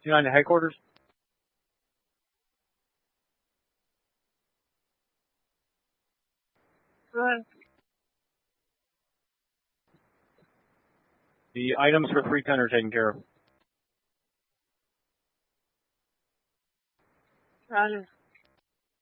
United headquarters. Good. The items for 310 are taken care of. Roger.